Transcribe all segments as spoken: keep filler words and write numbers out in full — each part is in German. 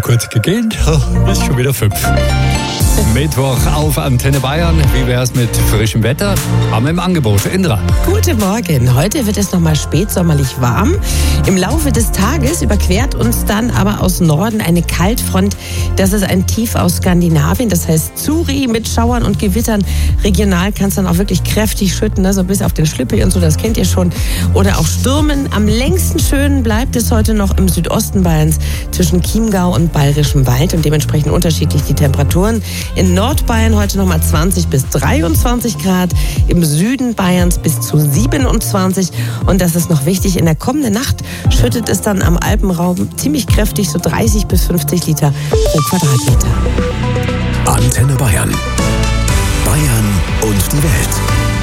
kurz gegähnt, ist schon wieder fünf. Mittwoch auf Antenne Bayern. Wie wär's mit frischem Wetter? Haben wir im Angebot. Indra. Guten Morgen. Heute wird es nochmal spätsommerlich warm. Im Laufe des Tages überquert uns dann aber aus Norden eine Kaltfront. Das ist ein Tief aus Skandinavien. Das heißt Zuri mit Schauern und Gewittern. Regional kann es dann auch wirklich kräftig schütten, ne? So bis auf den Schlüppel und so, das kennt ihr schon. Oder auch Stürmen. Am längsten schön bleibt es heute noch im Südosten Bayerns zwischen Chiemgau und Bayerischem Wald und dementsprechend unterschiedlich die Temperaturen. In Nordbayern heute nochmal zwanzig bis dreiundzwanzig Grad, im Süden Bayerns bis zu siebenundzwanzig. Und das ist noch wichtig, in der kommenden Nacht schüttet es dann am Alpenraum ziemlich kräftig, so dreißig bis fünfzig Liter pro Quadratmeter. Antenne Bayern. Bayern und die Welt.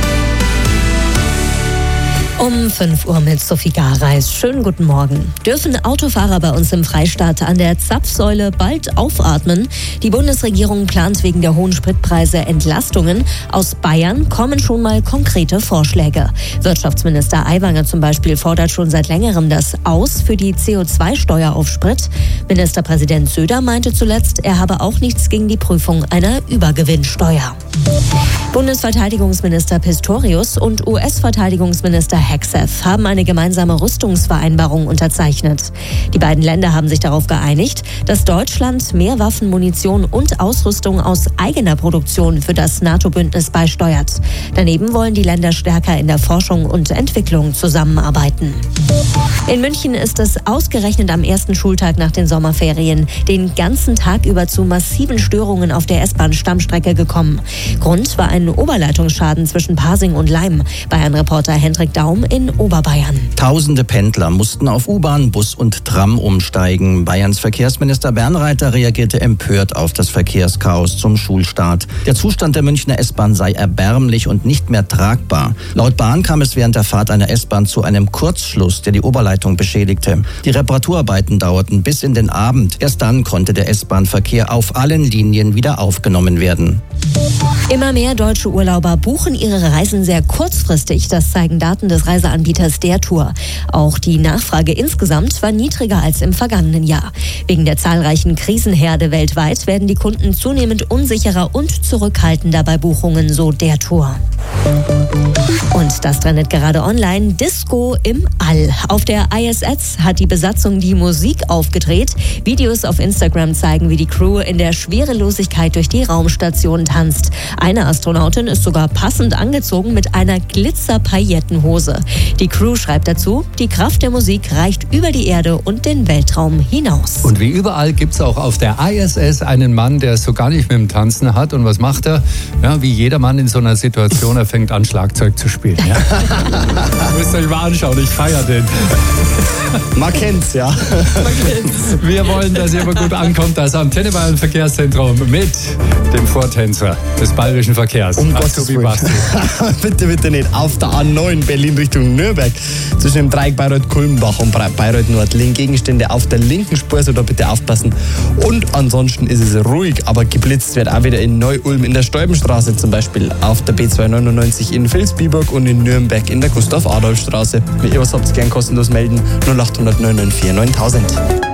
Um fünf Uhr mit Sophie Gareis. Schönen guten Morgen. Dürfen Autofahrer bei uns im Freistaat an der Zapfsäule bald aufatmen? Die Bundesregierung plant wegen der hohen Spritpreise Entlastungen. Aus Bayern kommen schon mal konkrete Vorschläge. Wirtschaftsminister Aiwanger zum Beispiel fordert schon seit längerem das Aus für die C O zwei Steuer auf Sprit. Ministerpräsident Söder meinte zuletzt, er habe auch nichts gegen die Prüfung einer Übergewinnsteuer. Bundesverteidigungsminister Pistorius und U S-Verteidigungsminister Hegseth haben eine gemeinsame Rüstungsvereinbarung unterzeichnet. Die beiden Länder haben sich darauf geeinigt, dass Deutschland mehr Waffen, Munition und Ausrüstung aus eigener Produktion für das NATO-Bündnis beisteuert. Daneben wollen die Länder stärker in der Forschung und Entwicklung zusammenarbeiten. In München ist es ausgerechnet am ersten Schultag nach den Sommerferien den ganzen Tag über zu massiven Störungen auf der S-Bahn-Stammstrecke gekommen. Grund war ein Oberleitungsschaden zwischen Pasing und Laim. Bayern-Reporter Hendrik Daum in Oberbayern. Tausende Pendler mussten auf U-Bahn, Bus und Tram umsteigen. Bayerns Verkehrsminister Bernreiter reagierte empört auf das Verkehrschaos zum Schulstart. Der Zustand der Münchner S-Bahn sei erbärmlich und nicht mehr tragbar. Laut Bahn kam es während der Fahrt einer S-Bahn zu einem Kurzschluss, der die Oberleitung beschädigte. Die Reparaturarbeiten dauerten bis in den Abend. Erst dann konnte der S-Bahn-Verkehr auf allen Linien wieder aufgenommen werden. Immer mehr deutsche Urlauber buchen ihre Reisen sehr kurzfristig. Das zeigen Daten des Reiseanbieters der Tour. Auch die Nachfrage insgesamt war niedriger als im vergangenen Jahr. Wegen der zahlreichen Krisenherde weltweit werden die Kunden zunehmend unsicherer und zurückhaltender bei Buchungen, so der Tour. Und das trendet gerade online. Disco im All. Auf der I S S hat die Besatzung die Musik aufgedreht. Videos auf Instagram zeigen, wie die Crew in der Schwerelosigkeit durch die Raumstation tanzt. Eine Astronautin ist sogar passend angezogen mit einer Glitzer-Paillettenhose. Die Crew schreibt dazu, die Kraft der Musik reicht über die Erde und den Weltraum hinaus. Und wie überall gibt es auch auf der I S S einen Mann, der es so gar nicht mit dem Tanzen hat. Und was macht er? Ja, wie jeder Mann in so einer Situation, er fängt an, Schlagzeug zu spielen. Ja? Müsst ihr euch mal anschauen, ich feiere den. Man kennt's, ja. Man kennt's. Wir wollen, dass ihr immer gut ankommt. Das Antenne Bayern Verkehrszentrum mit dem Vortänzer des bayerischen Verkehrs. Um Gottes Willen. bitte, bitte nicht. Auf der A neun Berlin Richtung Nürnberg zwischen dem Dreieck Bayreuth-Kulmbach und Bayreuth-Nord liegen Gegenstände auf der linken Spur, so da bitte aufpassen. Und ansonsten ist es ruhig, aber geblitzt wird auch wieder in Neu-Ulm in der Stolbenstraße zum Beispiel, auf der B zweihundertneunundneunzig in Vilsbiburg und in Nürnberg in der Gustav-Adolf-Straße. Wenn ihr was habt, gern kostenlos melden. null acht neun neun neun vier neuntausend.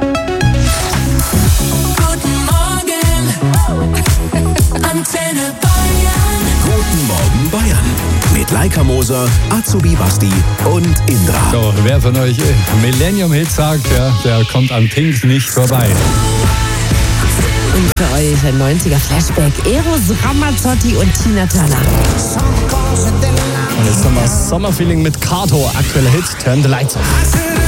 Guten Morgen, Antenne Bayern. Guten Morgen Bayern. Mit Laika Moser, Azubi Basti und Indra. So, wer von euch Millennium Hit sagt, ja, der kommt an Pink nicht vorbei. Und für euch ein neunziger Flashback. Eros Ramazzotti und Tina Turner. Und jetzt haben wir Sommerfeeling mit Kato, aktueller Hit, Turn the Lights On.